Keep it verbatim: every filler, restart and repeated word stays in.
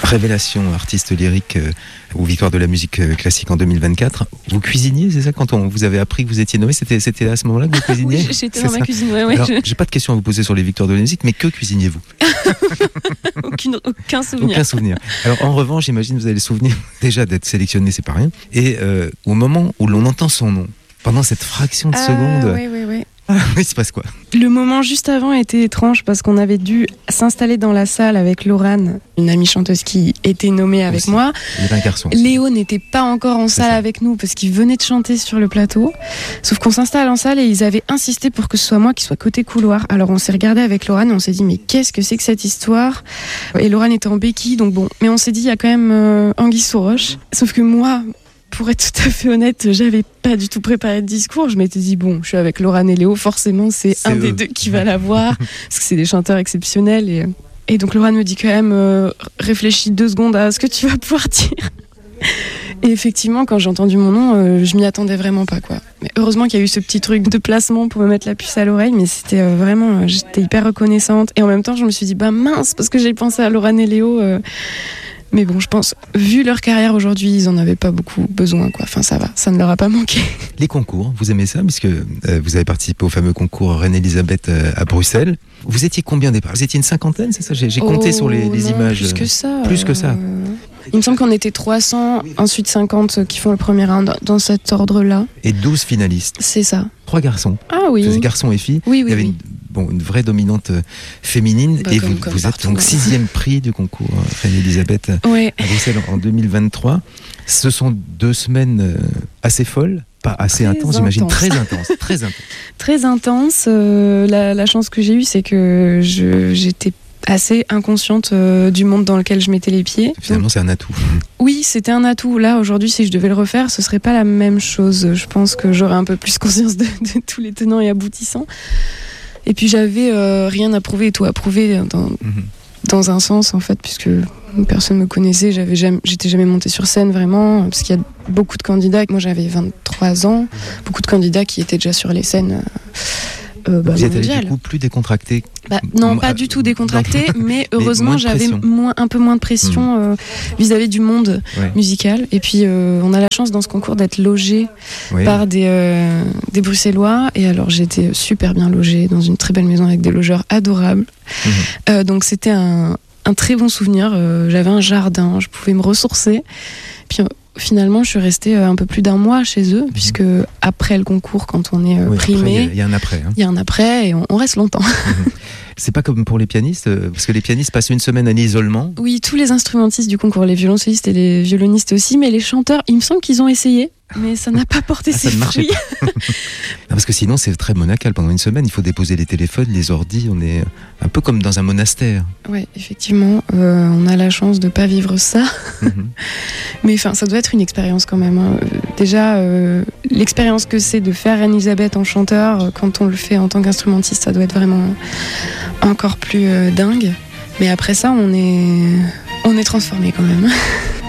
révélation artiste lyrique euh, aux Victoires de la musique euh, classique en deux mille vingt-quatre. Vous cuisiniez, c'est ça, quand on vous avez appris que vous étiez nommé, c'était, c'était à ce moment-là que vous cuisiniez? Oui, j'étais c'est dans ça. ma cuisine, ouais, ouais. Alors, je... j'ai pas de questions à vous poser sur les Victoires de la musique, mais que cuisiniez-vous? Aucune, aucun souvenir. Aucun souvenir. Alors en revanche, j'imagine vous avez le souvenir déjà d'être sélectionné, c'est pas rien. Et euh, au moment où l'on entend son nom, pendant cette fraction de ah, seconde, oui, oui, oui. Ah, il se passe quoi? Le moment juste avant était étrange parce qu'on avait dû s'installer dans la salle avec Laurane, une amie chanteuse qui était nommée avec aussi. moi. Il y avait un garçon. Léo n'était pas encore en C'est salle ça. avec nous parce qu'il venait de chanter sur le plateau. Sauf qu'on s'installe en salle et ils avaient insisté pour que ce soit moi qui soit côté couloir. Alors on s'est regardé avec Laurane et on s'est dit mais qu'est-ce que c'est que cette histoire? Et Laurane était en béquille donc bon. Mais on s'est dit il y a quand même euh, anguille sous roche. Sauf que moi... Pour être tout à fait honnête, j'avais pas du tout préparé de discours. Je m'étais dit, bon, je suis avec Laurane et Léo, forcément, c'est, c'est un eux. des deux qui va l'avoir, parce que c'est des chanteurs exceptionnels. Et, et donc, Laurane me dit quand même, euh, réfléchis deux secondes à ce que tu vas pouvoir dire. Et effectivement, quand j'ai entendu mon nom, euh, je m'y attendais vraiment pas, quoi. Mais heureusement qu'il y a eu ce petit truc de placement pour me mettre la puce à l'oreille, mais c'était euh, vraiment, euh, j'étais hyper reconnaissante. Et en même temps, je me suis dit, bah mince, parce que j'ai pensé à Laurane et Léo. Euh, Mais bon, je pense, vu leur carrière aujourd'hui, ils en avaient pas beaucoup besoin, quoi. Enfin, ça va, ça ne leur a pas manqué. Les concours, vous aimez ça, puisque euh, vous avez participé au fameux concours Reine-Elisabeth euh, à Bruxelles. Vous étiez combien départ? Vous étiez une cinquantaine, c'est ça? J'ai, j'ai compté oh, sur les, les non, images. Plus que ça. Plus que ça. Euh... Il me semble qu'on était trois cents, ensuite cinquante qui font le premier round, dans cet ordre-là. Et douze finalistes. C'est ça. Trois garçons. Ah oui. C'est garçons et filles. Oui, oui, Il y avait oui. une, bon, une vraie dominante euh, féminine. Bah, et comme- vous, comme vous êtes partout, donc hein. sixième prix du concours euh, Reine-Elisabeth Ouais. à Bruxelles en deux mille vingt-trois. Ce sont deux semaines euh, assez folles. Pas assez Très intenses, j'imagine. intenses. Très intenses. Très intenses. Très intense. Euh, la, la chance que j'ai eue, c'est que je, j'étais assez inconsciente euh, du monde dans lequel je mettais les pieds. Finalement, c'est un atout. Oui, c'était un atout. Là, aujourd'hui, si je devais le refaire, ce serait pas la même chose. Je pense que j'aurais un peu plus conscience de, de tous les tenants et aboutissants. Et puis, j'avais euh, rien à prouver et tout à prouver dans, Mhm. dans un sens, en fait, puisque personne me connaissait. J'avais jamais, j'étais jamais montée sur scène, vraiment, parce qu'il y a beaucoup de candidats. Moi, j'avais vingt-trois ans. Beaucoup de candidats qui étaient déjà sur les scènes euh, bah, Vous y êtes allé mondiales. du coup plus décontracté. Bah, non, Moi, pas du tout décontracté, mais moins heureusement de j'avais pression. moins, un peu moins de pression euh, vis-à-vis du monde Ouais. musical. Et puis euh, on a la chance dans ce concours d'être logé Oui. par des, euh, des Bruxellois. Et alors j'étais super bien logée dans une très belle maison avec des logeurs adorables. Mhm. Euh, donc c'était un, un très bon souvenir. Euh, j'avais un jardin, je pouvais me ressourcer. Puis euh, finalement je suis restée euh, un peu plus d'un mois chez eux, puisque après le concours, quand on est euh, Oui, après, il y a- primé, il y, a un après. Hein. il y a un après et on, on reste longtemps. C'est pas comme pour les pianistes, euh, parce que les pianistes passent une semaine en isolement. Oui, tous les instrumentistes du concours, les violoncellistes et les violonistes aussi, mais les chanteurs, il me semble qu'ils ont essayé, mais ça n'a pas porté Ah, ses ça ne marchait fruits. pas. Non, parce que sinon, c'est très monacal. Pendant une semaine, il faut déposer les téléphones, les ordis. On est un peu comme dans un monastère. Ouais, effectivement, euh, on a la chance de pas vivre ça, Mhm. mais enfin, ça doit être une expérience quand même. Hein. Euh, Déjà, euh, l'expérience que c'est de faire Reine-Elisabeth en chanteur, euh, quand on le fait en tant qu'instrumentiste, ça doit être vraiment encore plus euh, dingue. Mais après ça, on est, on est transformé quand même.